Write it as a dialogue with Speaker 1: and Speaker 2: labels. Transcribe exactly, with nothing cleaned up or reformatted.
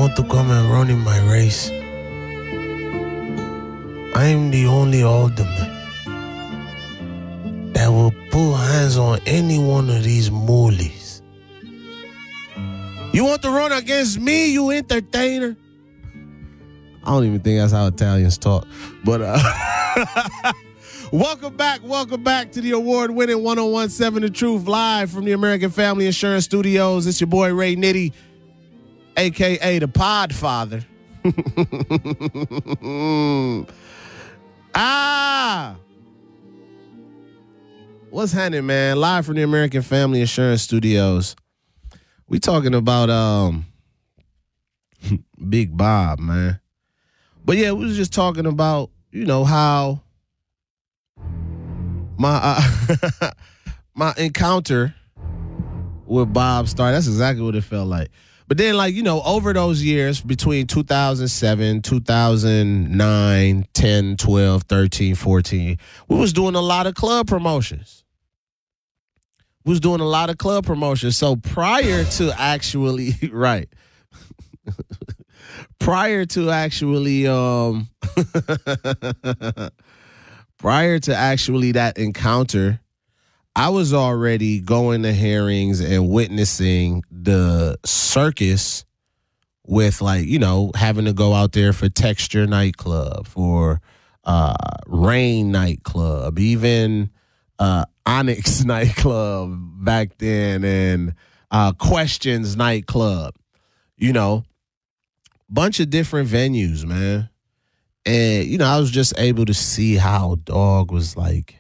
Speaker 1: want to come and run in my race? I am the only alderman that will put hands on any one of these moolies. You want to run against me, you entertainer? I don't even think that's how Italians talk. But uh, welcome back. Welcome back to the award-winning one oh one point seven The Truth, live from the American Family Insurance Studios. It's your boy Ray Nitty, a k a the Podfather. ah! What's happening, man? Live from the American Family Insurance Studios. We talking about um Big Bob, man. But yeah, we was just talking about, you know, how my uh, my encounter with Bob started. That's exactly what it felt like. But then, like, you know, over those years between two thousand seven, two thousand nine, ten, twelve, thirteen, fourteen, we was doing a lot of club promotions. We was doing a lot of club promotions. So prior to actually, right, prior to actually, um, prior to actually that encounter, I was already going to hearings and witnessing the circus with, like, you know, having to go out there for Texture nightclub, for uh, Rain nightclub, even uh, Onyx nightclub back then, and uh, Questions nightclub, you know, bunch of different venues, man. And, you know, I was just able to see how dog was like